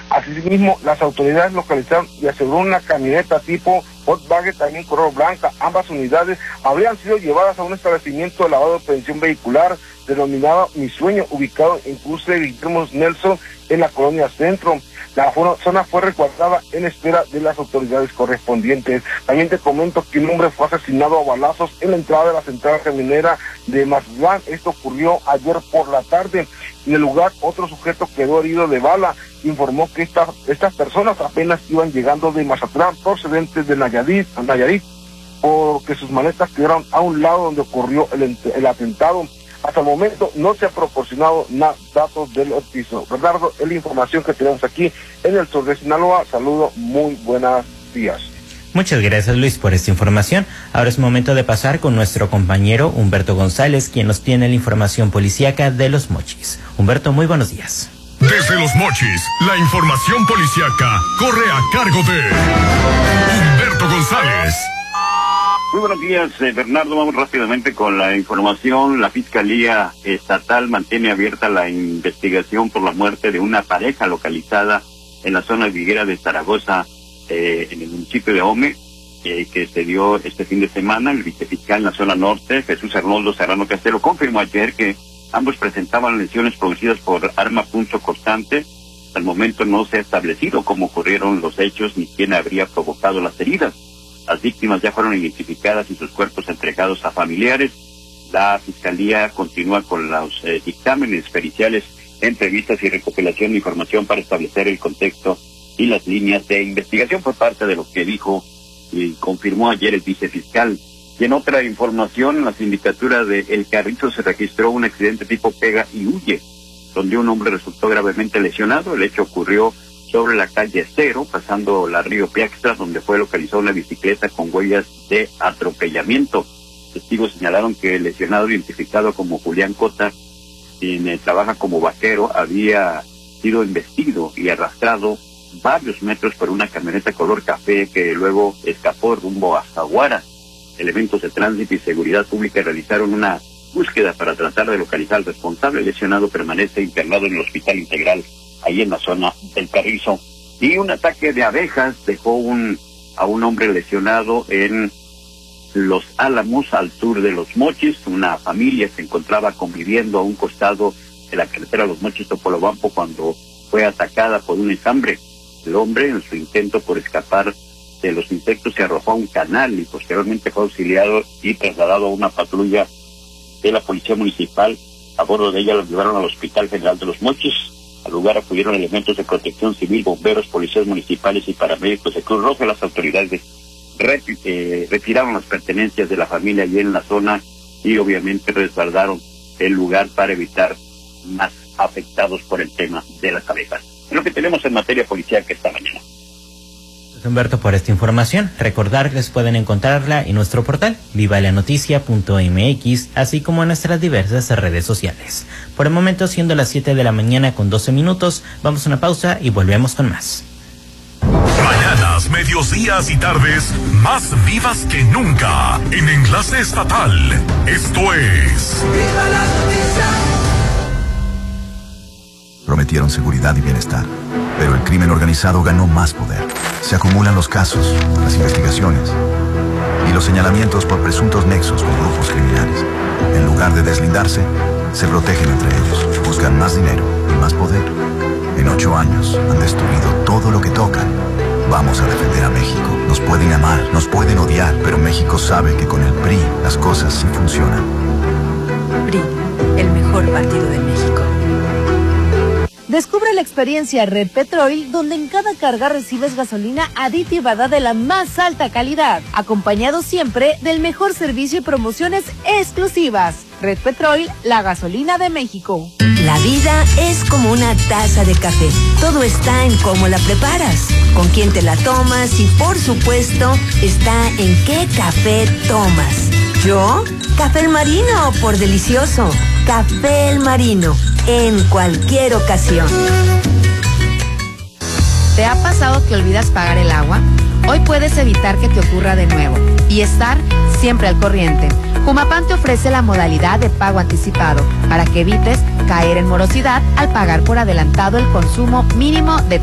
Asimismo, las autoridades localizaron y aseguraron una camioneta tipo Volkswagen, también color blanca. Ambas unidades habrían sido llevadas a un establecimiento de lavado de prevención vehicular denominado Mi Sueño, ubicado en cruce de Guillermo Nelson, en la colonia Centro. La zona fue resguardada en espera de las autoridades correspondientes. También te comento que un hombre fue asesinado a balazos en la entrada de la central camionera de Mazatlán. Esto ocurrió ayer por la tarde. En el lugar, otro sujeto quedó herido de bala. Informó que estas personas apenas iban llegando de Mazatlán, procedentes de Nayarit, porque sus maletas quedaron a un lado donde ocurrió el atentado. Hasta el momento no se ha proporcionado datos del piso. Bernardo, es la información que tenemos aquí en el sur de Sinaloa. Saludo, muy buenos días. Muchas gracias, Luis, por esta información. Ahora es momento de pasar con nuestro compañero Humberto González, quien nos tiene la información policíaca de Los Mochis. Humberto, muy buenos días. Desde Los Mochis, la información policíaca corre a cargo de Humberto González. Muy buenos días, Bernardo. Vamos rápidamente con la información. La Fiscalía Estatal mantiene abierta la investigación por la muerte de una pareja localizada en la zona viguera de Zaragoza, en el municipio de Ome, que se dio este fin de semana. El vicefiscal en la zona norte, Jesús Arnoldo Serrano Castelo, confirmó ayer que ambos presentaban lesiones producidas por arma punzocortante. Hasta el momento no se ha establecido cómo ocurrieron los hechos ni quién habría provocado las heridas. Las víctimas ya fueron identificadas y sus cuerpos entregados a familiares. La Fiscalía continúa con los dictámenes periciales, entrevistas y recopilación de información para establecer el contexto y las líneas de investigación por parte de lo que dijo y confirmó ayer el vicefiscal. Y en otra información, en la sindicatura de El Carrizo se registró un accidente tipo pega y huye, donde un hombre resultó gravemente lesionado. El hecho ocurrió sobre la calle Cero, pasando la Río Piaxtra, donde fue localizada una bicicleta con huellas de atropellamiento. Testigos señalaron que el lesionado, identificado como Julián Cota, quien trabaja como vaquero, había sido embestido y arrastrado varios metros por una camioneta color café que luego escapó rumbo a Zaguara. Elementos de tránsito y seguridad pública realizaron una búsqueda para tratar de localizar al responsable. El lesionado permanece internado en el Hospital Integral, ahí en la zona del Carrizo. Y un ataque de abejas dejó a un hombre lesionado en Los Álamos, al sur de Los Mochis. Una familia se encontraba conviviendo a un costado de la carretera Los Mochis-Topolobampo cuando fue atacada por un enjambre. El hombre, en su intento por escapar de los insectos, se arrojó a un canal y posteriormente fue auxiliado y trasladado a una patrulla de la Policía Municipal. A bordo de ella lo llevaron al Hospital General de Los Mochis. Al lugar acudieron elementos de protección civil, bomberos, policías municipales y paramédicos de Cruz Roja. Las autoridades retiraron las pertenencias de la familia allí en la zona y obviamente resguardaron el lugar para evitar más afectados por el tema de las abejas. Es lo que tenemos en materia policial que esta mañana. Humberto, por esta información. Recordarles, pueden encontrarla en nuestro portal vivalanoticia.mx, así como en nuestras diversas redes sociales. Por el momento, siendo las 7 de la mañana con 12 minutos, vamos a una pausa y volvemos con más. Mañanas, medios días y tardes más vivas que nunca en Enlace Estatal. Esto es Viva la Noticia. Prometieron seguridad y bienestar, pero el crimen organizado ganó más poder. Se acumulan los casos, las investigaciones y los señalamientos por presuntos nexos con grupos criminales. En lugar de deslindarse, se protegen entre ellos, buscan más dinero y más poder. En 8 años han destruido todo lo que tocan. Vamos a defender a México. Nos pueden amar, nos pueden odiar, pero México sabe que con el PRI las cosas sí funcionan. PRI, el mejor partido de México. Descubre la experiencia Red Petrol, donde en cada carga recibes gasolina aditivada de la más alta calidad, acompañado siempre del mejor servicio y promociones exclusivas. Red Petrol, la gasolina de México. La vida es como una taza de café. Todo está en cómo la preparas, con quién te la tomas y, por supuesto, está en qué café tomas. ¿Yo? Café El Marino, por delicioso. Café El Marino, en cualquier ocasión. ¿Te ha pasado que olvidas pagar el agua? Hoy puedes evitar que te ocurra de nuevo y estar siempre al corriente. Humapam te ofrece la modalidad de pago anticipado para que evites caer en morosidad al pagar por adelantado el consumo mínimo de